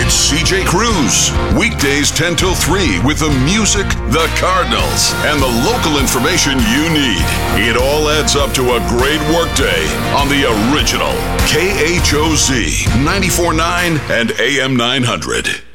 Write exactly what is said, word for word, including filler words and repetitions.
It's C J Cruz. Weekdays ten till three with the music, the Cardinals, and the local information you need. It all adds up to a great workday on the original K H O Z ninety-four point nine and A M nine hundred.